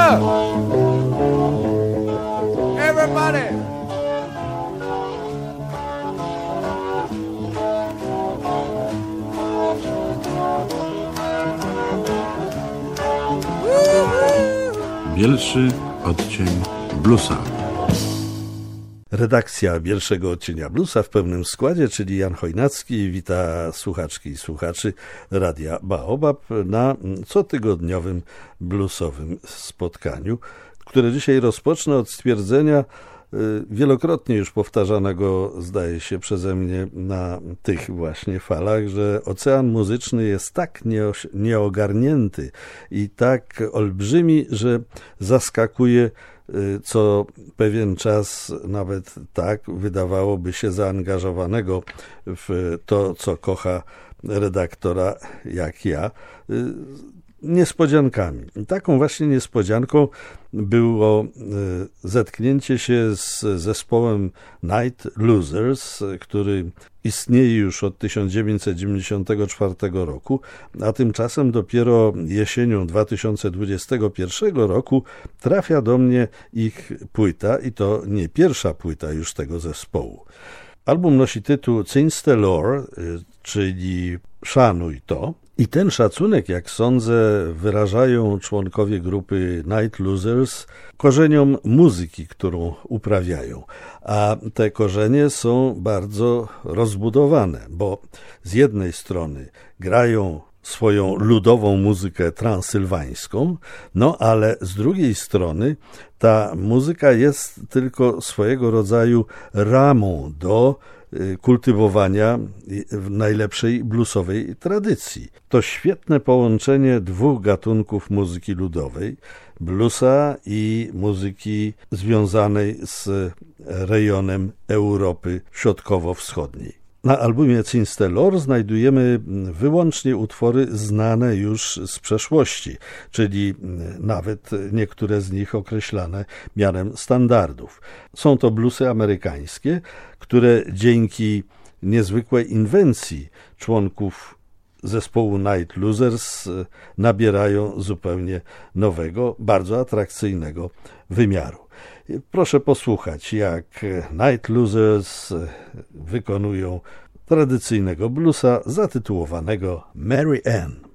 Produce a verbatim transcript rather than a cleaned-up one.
up! Everybody! Pierwszy odcień bluesa. Redakcja pierwszego odcienia bluesa w pełnym składzie, czyli Jan Chojnacki, wita słuchaczki i słuchaczy Radia Baobab na cotygodniowym bluesowym spotkaniu, które dzisiaj rozpocznę od stwierdzenia wielokrotnie już powtarzanego, zdaje się, przeze mnie na tych właśnie falach, że ocean muzyczny jest tak nieoś- nieogarnięty i tak olbrzymi, że zaskakuje co pewien czas nawet tak wydawałoby się zaangażowanego w to, co kocha redaktora jak ja, niespodziankami. I taką właśnie niespodzianką było zetknięcie się z zespołem Night Losers, który istnieje już od tysiąc dziewięćset dziewięćdziesiątego czwartego roku, a tymczasem dopiero jesienią dwa tysiące dwudziestego pierwszego roku trafia do mnie ich płyta i to nie pierwsza płyta już tego zespołu. Album nosi tytuł Since the Lore, czyli Szanuj to. I ten szacunek, jak sądzę, wyrażają członkowie grupy Night Losers korzeniom muzyki, którą uprawiają. A te korzenie są bardzo rozbudowane, bo z jednej strony grają swoją ludową muzykę transylwańską, no ale z drugiej strony ta muzyka jest tylko swojego rodzaju ramą do kultywowania w najlepszej bluesowej tradycji. To świetne połączenie dwóch gatunków muzyki ludowej, bluesa i muzyki związanej z rejonem Europy Środkowo-Wschodniej. Na albumie Since the Lore znajdujemy wyłącznie utwory znane już z przeszłości, czyli nawet niektóre z nich określane mianem standardów. Są to bluesy amerykańskie, które dzięki niezwykłej inwencji członków zespołu Night Losers nabierają zupełnie nowego, bardzo atrakcyjnego wymiaru. Proszę posłuchać, jak Night Losers wykonują tradycyjnego bluesa zatytułowanego Mary Ann.